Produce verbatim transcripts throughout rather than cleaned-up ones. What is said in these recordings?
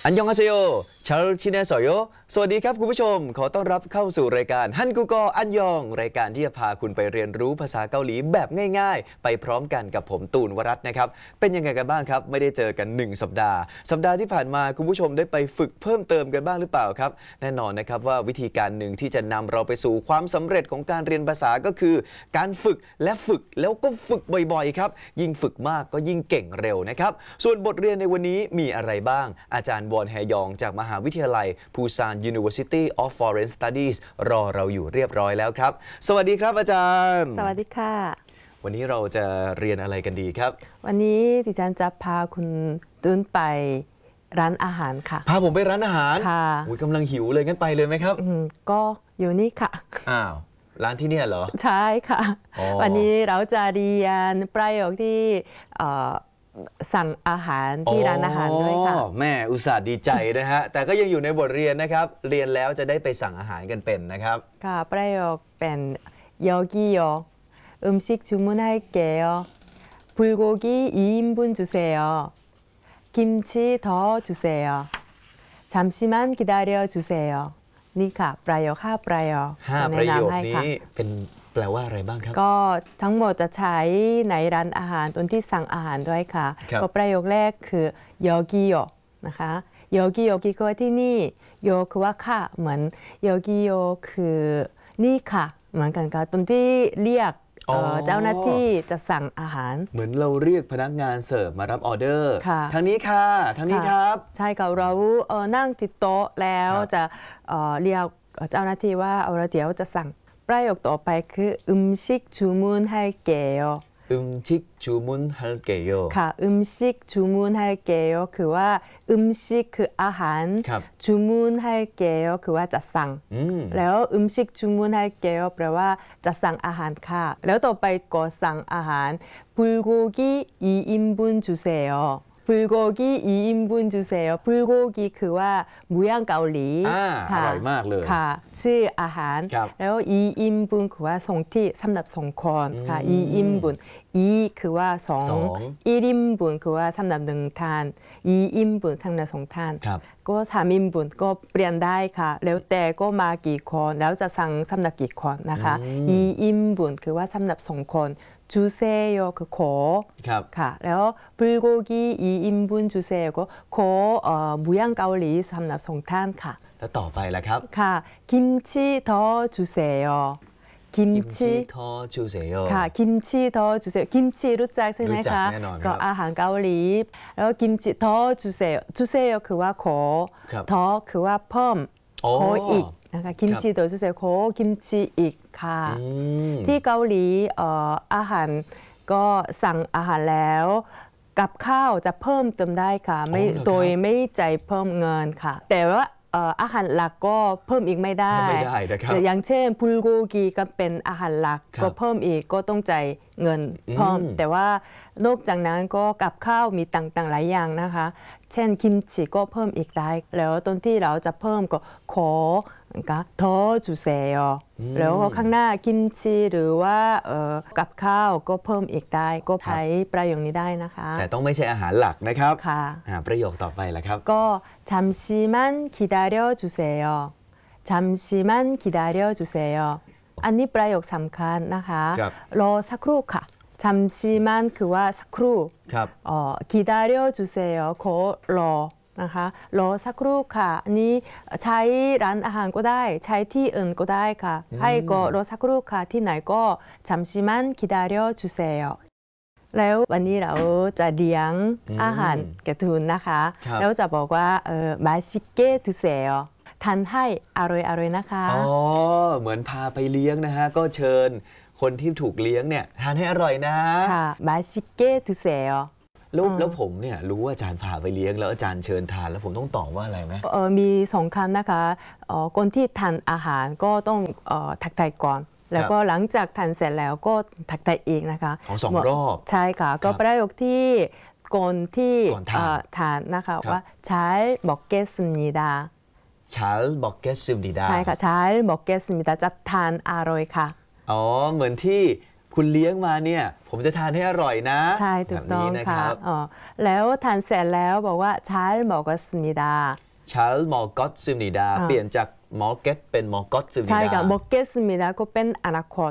อันยองอาเซโยชาลชิเนสโยสวัสดีครับคุณผู้ชมขอต้อนรับเข้าสู่รายการฮันกูกออันยองรายการที่จะพาคุณไปเรียนรู้ภาษาเกาหลีแบบง่ายๆไปพร้อมกันกับผมตูนวรัตน์นะครับเป็นยังไงกันบ้างครับไม่ได้เจอกันหนึ่งสัปดาห์สัปดาห์ที่ผ่านมาคุณผู้ชมได้ไปฝึกเพิ่มเติมกันบ้างหรือเปล่าครับแน่นอนนะครับว่าวิธีการหนึ่งที่จะนำเราไปสู่ความสำเร็จของการเรียนภาษาก็คือการฝึกและฝึกแล้วก็ฝึกบ่อยๆครับยิ่งฝึกมากก็ยิ่งเก่งเร็วนะครับส่วนบทเรียนในวันนี้มีอะไรบ้างอาจารย์วอนแฮยองจากมหาวิทยาลัยปูซาน University of Foreign Studies รอเราอยู่เรียบร้อยแล้วครับสวัสดีครับอาจารย์สวัสดีค่ะวันนี้เราจะเรียนอะไรกันดีครับวันนี้ดิฉันจะพาคุณตุนไปร้านอาหารค่ะพาผมไปร้านอาหารค่ะกำลังหิวเลยงั้นไปเลยไหมครับก็อยู่นี่ค่ะอ้าวร้านที่เนี่ยเหรอใช่ค่ะวันนี้เราจะเรียนประโยคที่สั่งอาหารที่ร้านอาหารด้วยค่ะแม่อุตส่าห์ดีใจนะฮะแต่ก็ยังอยู่ในบทเรียนนะครับเรียนแล้วจะได้ไปสั่งอาหารกันเป็นนะครับค่ะประโยคเป็น여기요 음식 주문할게요 불고기 이 인분 주세요 김치 더 주세요 잠시만 기다려 주세요นี่ค่ะประโยคห้าประโยคห้าประโยคนี้เป็นแปลว่าอะไรบ้างครับก็ทั้งหมดจะใช้ในร้านอาหารตอนที่สั่งอาหารด้วยค่ะก็ประโยคแรกคือยอกิโยนะคะยอกิโยกิคือที่นี่โยคือว่าค่ะเหมือนยอกิโยคือนี่ค่ะเหมือนกันค่ะตอนที่เรียกเจ้าหน้าที่จะสั่งอาหารเหมือนเราเรียกพนักงานเสิร์ฟมารับออเดอร์ทางนี้ค่ะทางนี้ครับใช่ค่ะเรานั่งติดโต๊ะแล้วจะเรียกเจ้าหน้าที่ว่าเอาเดี๋ยวจะสั่งประโยคต่อไปคือ음식 주문할게요 음식 주문할게요 ค่ะ음식 주문할게요คือว่า음식คืออาหาร주문할게요คือว่าจะสั่งแล้ว 음식 주문할게요แปลว่าจะสั่งอาหารค่ะแล้วต่อไปก็สั่งอาหาร불고기 이 인분 주세요 불고기 이 인분 주세요 불고기คือว่าหมูย่างเกาหลีอร่อยมากเลยค่ะชื่ออาหารแล้ว이 인분คือว่าส่งที่สำหรับสองคนค่ะ이 인분 이คือว่าสอง일 인분คือว่าสำหรับหนึ่งทาน이 인분สำหรับสองทานก็สาม인분ก็เปลี่ยนได้ค่ะแล้วแต่ก็มากี่คนแล้วจะสั่งสำหรับกี่คนนะคะ이 인분คือว่าสำหรับสองคน주세요คือขอค่ะแล้ว불고기 이 인분 주세요ก็ขอหมูย่างเกาหลีสำหรับสองท่านค่ะแล้วต่อไปล่ะครับค่ะ김치 더 주세요 김치 더 주세요 ค่ะ김치 더 주세요 김치รู้จักใช่ไหมคะก็อาหารเกาหลีแล้ว김치 더 주세요 주세요คือว่าขอ더คือว่าเพิ่มขออีกนะคะกิมจิเดอจุเซโคกิมจิอีกค่ะที่เกาหลีอาหารก็สั่งอาหารแล้วกับข้าวจะเพิ่มเติมได้ค่ะไม่โดยไม่ใจายเพิ่มเงินค่ะแต่ว่าอาหารหลักก็เพิ่มอีกไม่ได้อย่างเช่นพูลโกกีก็เป็นอาหารหลักก็เพิ่มอีกก็ต้องจ่ายเงินเพิ่มแต่ว่านอกจากนั้นก็กับข้าวมีต่างๆหลายอย่างนะคะเช่นกิมจิก็เพิ่มอีกได้แล้วตอนที่เราจะเพิ่มก็ขอ더 주세요แล้วข้างหน้ากิมจิหรือว่ากับข้าวก็เพิ่มอีกได้ก็ใช้ประโยคนี้ได้นะคะแต่ต้องไม่ใช่อาหารหลักนะครับค่ะประโยคต่อไปล่ะครับก็잠시만 기다려 주세요 잠시만 기다려 주세요อันนี้ประโยคสำคัญนะคะรอสักครู่ค่ะ잠시만คือว่าสักครู่기다려 주세요ขอรอนะคะรอสักครู่ค่ะนี่ใช้ร้านอาหารก็ได้ใช้ที่อื่นก็ได้ค่ะให้ก็รอสักครู่ค่ะที่ไหนก็잠시만 기다려 주세요แล้ววันนี้เราจะเลี้ยงอาหารแก่ทุนนะคะแล้วจะบอกว่าเออ맛있게 드세요ทานให้อร่อยอร่อยนะคะอ๋อเหมือนพาไปเลี้ยงนะฮะก็เชิญคนที่ถูกเลี้ยงเนี่ยทานให้อร่อยนะค่ะ맛있게 드세요 แล้วแล้วผมเนี่ยรู้ว่าอาจารย์พาไปเลี้ยงแล้วอาจารย์เชิญทานแล้วผมต้องตอบว่าอะไรไหมเออมีสองคำนะคะคนที่ทานอาหารก็ต้องทักทายก่อนแล้วก็หลังจากทานเสร็จแล้วก็ทักทายอีกนะคะของสองรอบใช่ค่ะก็ประโยคที่ก่อนที่ทานนะคะว่า잘 먹겠습니다 잘 먹겠습니다 ใช่ค่ะ잘 먹겠습니다จะทานอร่อยค่ะอ๋อเหมือนที่คุณเลี้ยงมาเนี่ยผมจะทานให้อร่อยนะใช่ถูกต้องค่ะอ๋อแล้วทานเสร็จแล้วบอกว่า잘 먹었습니다 잘 먹었습니다เปลี่ยนจาก먹겠เป็น먹었습니다 ใช่ค่ะ먹겠습니다ก็เป็นอนาคต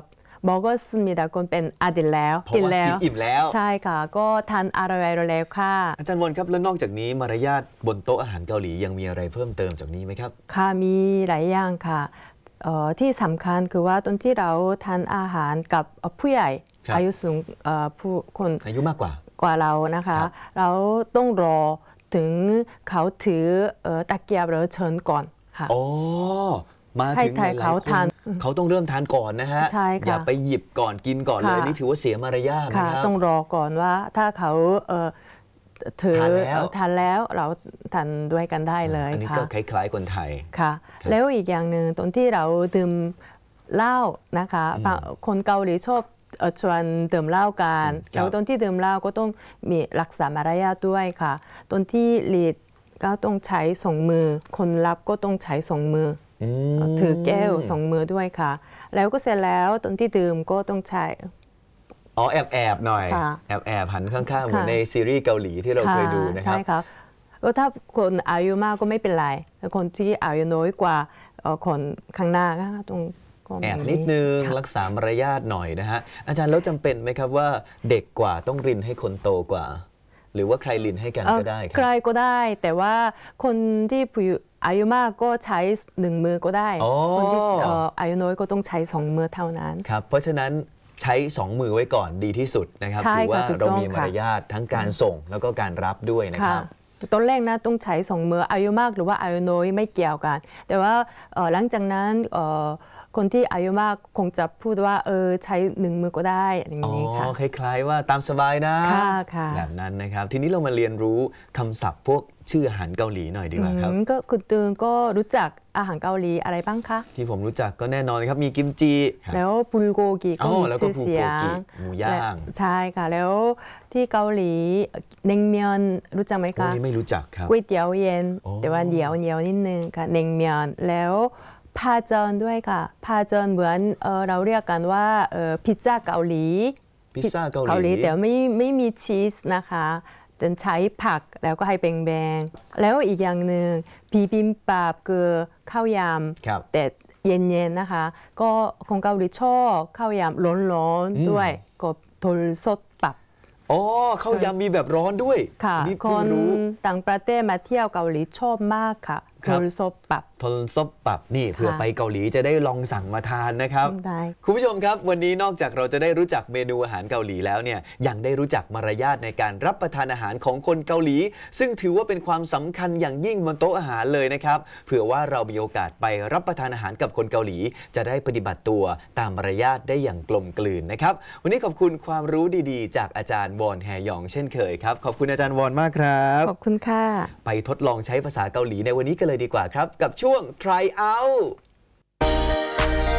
먹었습니다ก็เป็นอดีตแล้วกินแล้วกินอิ่มแล้วใช่ค่ะก็ทานอร่อยแล้วค่ะอาจารย์วอนครับแล้วนอกจากนี้มารยาทบนโต๊ะอาหารเกาหลียังมีอะไรเพิ่มเติมจากนี้ไหมครับค่ะมีหลายอย่างค่ะที่สำคัญคือว่าตอนที่เราทานอาหารกับผู้ใหญ่อายุสูงผู้คนอายุมากกว่ากว่าเรานะคะเราต้องรอถึงเขาถือตะเกียบหรือเชิญก่อนค่ะอ๋อมาถึงหลายๆคนเขาต้องเริ่มทานก่อนนะฮะอย่าไปหยิบก่อนกินก่อนเลยนี่ถือว่าเสียมารยาทนะครับต้องรอก่อนว่าถ้าเขาถือทานแล้วเราทานด้วยกันได้เลยอันนี้ก็คล้ายๆคนไทยค่ะแล้วอีกอย่างหนึ่งตอนที่เราดื่มเหล้านะคะคนเกาหลีชอบชวนดื่มเหล้ากันแล้วตอนที่ดื่มเหล้าก็ต้องมีรักษามารยาทด้วยค่ะตอนที่ลีดก็ต้องใช้สองมือคนรับก็ต้องใช้สองมือถือแก้วสองมือด้วยค่ะแล้วก็เสร็จแล้วตอนที่ดื่มก็ต้องใช้อ๋อแอบแอบหน่อยแอบแอบหันข้างๆเหมือนในซีรีส์เกาหลีที่เราเคยดูนะครับใช่ครับแล้วถ้าคนอายุมากก็ไม่เป็นไรแต่คนที่อายุน้อยกว่าคนข้างหน้าก็ต้องแอบนิดนึงรักษามารยาทหน่อยนะฮะอาจารย์แล้วจำเป็นไหมครับว่าเด็กกว่าต้องรินให้คนโตกว่าหรือว่าใครรินให้กันก็ได้ครับใครก็ได้แต่ว่าคนที่อายุมากก็ใช้หนึ่งมือก็ได้คนที่อายุน้อยก็ต้องใช้สองมือเท่านั้นครับเพราะฉะนั้นใช้สองมือไว้ก่อนดีที่สุดนะครับถือว่าเรามีมารยาททั้งการส่งแล้วก็การรับด้วยนะครับตอนแรกนะต้องใช้สองมืออายุมากหรือว่าอายุน้อยไม่เกี่ยวกันแต่ว่าหลังจากนั้นคนที่อายุมากคงจะพูดว่าเออใช้หนึ่งมือก็ได้อย่างนี้ค่ะอ๋อคล้ายๆว่าตามสบายนะแบบนั้นนะครับทีนี้เรามาเรียนรู้คำศัพท์พวกชื่ออาหารเกาหลีหน่อยดีกว่าครับก็คุณตือนก็รู้จักอาหารเกาหลีอะไรบ้างคะที่ผมรู้จักก็แน่นอนครับมีกิมจิแล้วบุลโกกิก็มีชื่อเสียงหมูย่างใช่ค่ะแล้วที่เกาหลีเนงเมียนรู้จักไหมคะนี่ไม่รู้จักครับก๋วยเตี๋ยวเย็นแต่ว่าเหนียวเหนียวนิดนึงค่ะเนงเมียนแล้วพาจอนด้วยค่ะพาจอนเหมือนเออเราเรียกกันว่าเออพิซซ่าเกาหลีพิซซ่าเกาหลีแต่ไม่ไม่มีชีสนะคะจะใช้ผักแล้วก็ให้แบงๆแล้วอีกอย่างหนึ่งบีบิมบับคือข้าวยำแต่เย็นๆนะคะก็คนเกาหลีชอบข้าวยำร้อนๆด้วยก็โทรสดปับอ๋อข้าวยำมีแบบร้อนด้วยค่ะคนต่างประเทศมาเที่ยวเกาหลีชอบมากค่ะทนซบปับทนซบปับนี่เผื่อไปเกาหลีจะได้ลองสั่งมาทานนะครับคุณผู้ชมครับวันนี้นอกจากเราจะได้รู้จักเมนูอาหารเกาหลีแล้วเนี่ยยังได้รู้จักมารยาทในการรับประทานอาหารของคนเกาหลีซึ่งถือว่าเป็นความสำคัญอย่างยิ่งบนโต๊ะอาหารเลยนะครับเผื่อว่าเรามีโอกาสไปรับประทานอาหารกับคนเกาหลีจะได้ปฏิบัติตัวตามมารยาทได้อย่างกลมกลืนนะครับวันนี้ขอบคุณความรู้ดีๆจากอาจารย์วอนแฮยองเช่นเคยครับขอบคุณอาจารย์วอนมากครับขอบคุณค่ะไปทดลองใช้ภาษาเกาหลีในวันนี้กันเลยดีกว่าครับกับช่วง try out